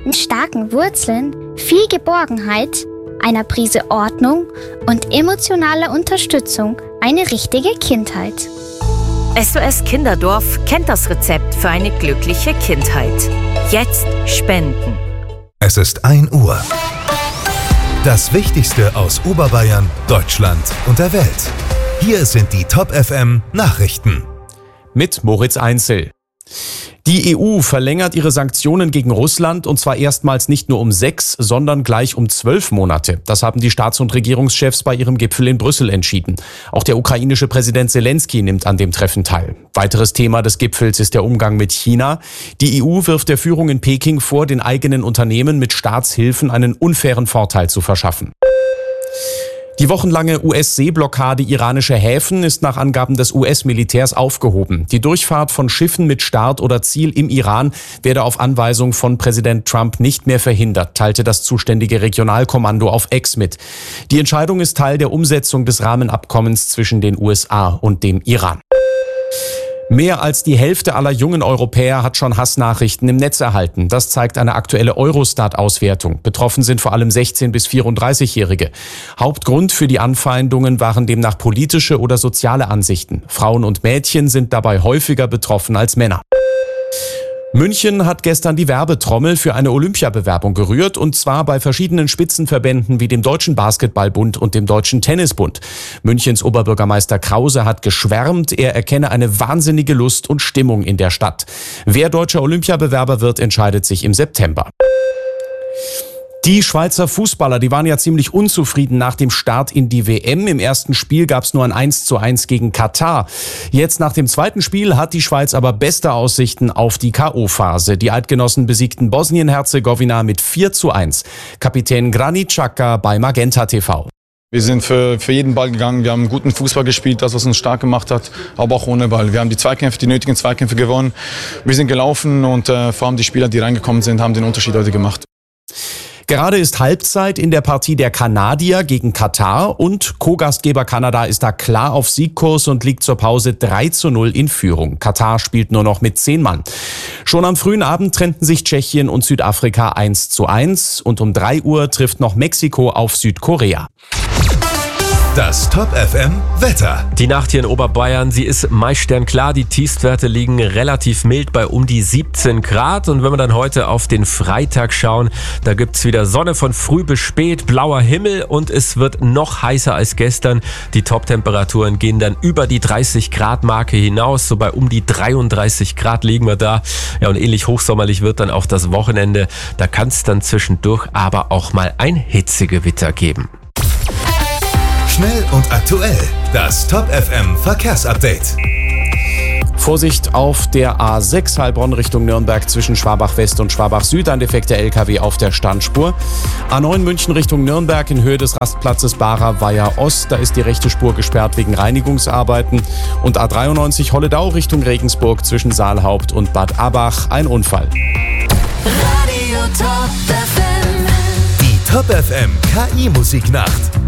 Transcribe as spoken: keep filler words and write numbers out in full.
mit starken Wurzeln, viel Geborgenheit, einer Prise Ordnung und emotionaler Unterstützung eine richtige Kindheit. S O S Kinderdorf kennt das Rezept für eine glückliche Kindheit. Jetzt spenden. Es ist ein Uhr. Das Wichtigste aus Oberbayern, Deutschland und der Welt. Hier sind die Top F M Nachrichten. Mit Moritz Einzel. Die E U verlängert ihre Sanktionen gegen Russland und zwar erstmals nicht nur um sechs, sondern gleich um zwölf Monate. Das haben die Staats- und Regierungschefs bei ihrem Gipfel in Brüssel entschieden. Auch der ukrainische Präsident Zelensky nimmt an dem Treffen teil. Weiteres Thema des Gipfels ist der Umgang mit China. Die E U wirft der Führung in Peking vor, den eigenen Unternehmen mit Staatshilfen einen unfairen Vorteil zu verschaffen. Die wochenlange U S-Seeblockade iranischer Häfen ist nach Angaben des U S-Militärs aufgehoben. Die Durchfahrt von Schiffen mit Start oder Ziel im Iran werde auf Anweisung von Präsident Trump nicht mehr verhindert, teilte das zuständige Regionalkommando auf X mit. Die Entscheidung ist Teil der Umsetzung des Rahmenabkommens zwischen den U S A und dem Iran. Mehr als die Hälfte aller jungen Europäer hat schon Hassnachrichten im Netz erhalten. Das zeigt eine aktuelle Eurostat-Auswertung. Betroffen sind vor allem sechzehn- bis vierunddreißigjährige. Hauptgrund für die Anfeindungen waren demnach politische oder soziale Ansichten. Frauen und Mädchen sind dabei häufiger betroffen als Männer. München hat gestern die Werbetrommel für eine Olympiabewerbung gerührt, und zwar bei verschiedenen Spitzenverbänden wie dem Deutschen Basketballbund und dem Deutschen Tennisbund. Münchens Oberbürgermeister Krause hat geschwärmt, er erkenne eine wahnsinnige Lust und Stimmung in der Stadt. Wer deutscher Olympiabewerber wird, entscheidet sich im September. Die Schweizer Fußballer, die waren ja ziemlich unzufrieden nach dem Start in die W M. Im ersten Spiel gab es nur ein eins zu eins gegen Katar. Jetzt nach dem zweiten Spiel hat die Schweiz aber beste Aussichten auf die K O-Phase. Die Eidgenossen besiegten Bosnien-Herzegowina mit vier zu eins. Kapitän Granit Xhaka bei Magenta T V. Wir sind für, für jeden Ball gegangen, wir haben guten Fußball gespielt, das was uns stark gemacht hat, aber auch ohne Ball. Wir haben die Zweikämpfe, die nötigen Zweikämpfe gewonnen. Wir sind gelaufen und äh, vor allem die Spieler, die reingekommen sind, haben den Unterschied heute gemacht. Gerade ist Halbzeit in der Partie der Kanadier gegen Katar und Co-Gastgeber Kanada ist da klar auf Siegkurs und liegt zur Pause drei zu null in Führung. Katar spielt nur noch mit zehn Mann. Schon am frühen Abend trennten sich Tschechien und Südafrika eins zu eins und um drei Uhr trifft noch Mexiko auf Südkorea. Das Top F M Wetter. Die Nacht hier in Oberbayern, sie ist meist sternklar. Die Tiefstwerte liegen relativ mild bei um die siebzehn Grad. Und wenn wir dann heute auf den Freitag schauen, da gibt's wieder Sonne von früh bis spät, blauer Himmel und es wird noch heißer als gestern. Die Top-Temperaturen gehen dann über die dreißig Grad Marke hinaus. So bei um die dreiunddreißig Grad liegen wir da. Ja, und ähnlich hochsommerlich wird dann auch das Wochenende. Da kann es dann zwischendurch aber auch mal ein Hitzegewitter geben. Schnell und aktuell. Das Top F M Verkehrsupdate. Vorsicht auf der A sechs Heilbronn Richtung Nürnberg zwischen Schwabach West und Schwabach Süd. Ein defekter L K W auf der Standspur. A neun München Richtung Nürnberg in Höhe des Rastplatzes Barer Weiher Ost. Da ist die rechte Spur gesperrt wegen Reinigungsarbeiten. Und A dreiundneunzig Holledau Richtung Regensburg zwischen Saalhaupt und Bad Abach. Ein Unfall. Radio Top F M. Die Top F M K I-Musiknacht.